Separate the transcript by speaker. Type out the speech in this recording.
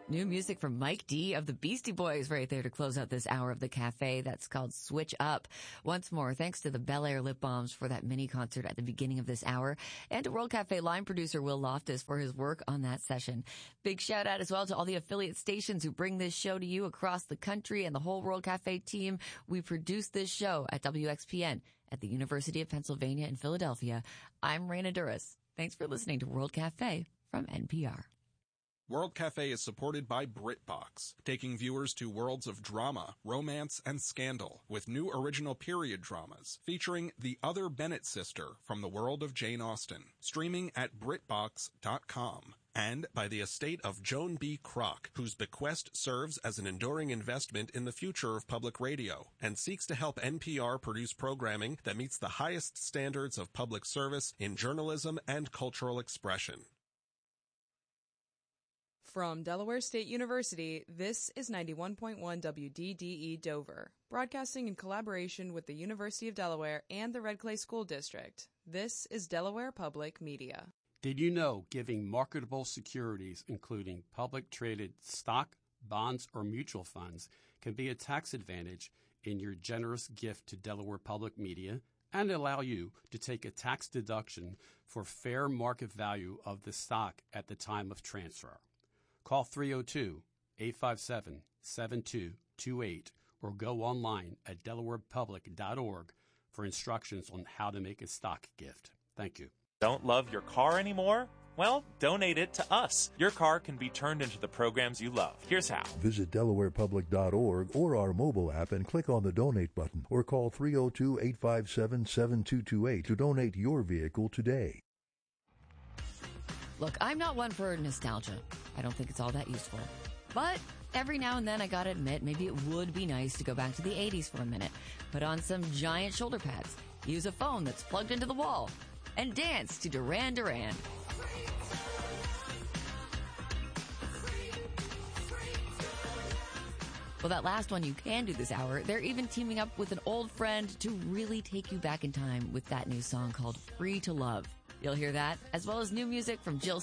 Speaker 1: New music from Mike D of the Beastie Boys right there to close out this hour of the cafe. That's called Switch Up. Once more, thanks to the Bel Air Lip Balms for that mini concert at the beginning of this hour, and to World Cafe line producer Will Loftus for his work on that session. Big shout out as well to all the affiliate stations who bring this show to you across the country and the whole World Cafe team. We produce this show at WXPN at the University of Pennsylvania in Philadelphia. I'm Raina Duras. Thanks for listening to World Cafe from NPR.
Speaker 2: World Cafe is supported by BritBox, taking viewers to worlds of drama, romance, and scandal with new original period dramas featuring the other Bennett sister from the world of Jane Austen, streaming at BritBox.com. And by the estate of Joan B. Kroc, whose bequest serves as an enduring investment in the future of public radio and seeks to help NPR produce programming that meets the highest standards of public service in journalism and cultural expression.
Speaker 3: From Delaware State University, this is 91.1 WDDE Dover, broadcasting in collaboration with the University of Delaware and the Red Clay School District. This is Delaware Public Media.
Speaker 4: Did you know giving marketable securities, including public traded stock, bonds, or mutual funds, can be a tax advantage in your generous gift to Delaware Public Media and allow you to take a tax deduction for fair market value of the stock at the time of transfer? Call 302-857-7228 or go online at delawarepublic.org for instructions on how to make a stock gift. Thank you.
Speaker 5: Don't love your car anymore? Well, donate it to us. Your car can be turned into the programs you love. Here's how.
Speaker 6: Visit delawarepublic.org or our mobile app and click on the donate button or call 302-857-7228 to donate your vehicle today.
Speaker 1: Look, I'm not one for nostalgia. I don't think it's all that useful. But every now and then, I gotta admit, maybe it would be nice to go back to the 80s for a minute, put on some giant shoulder pads, use a phone that's plugged into the wall, and dance to Duran Duran. Well, that last one you can do this hour. They're even teaming up with an old friend to really take you back in time with that new song called Free to Love. You'll hear that, as well as new music from Jill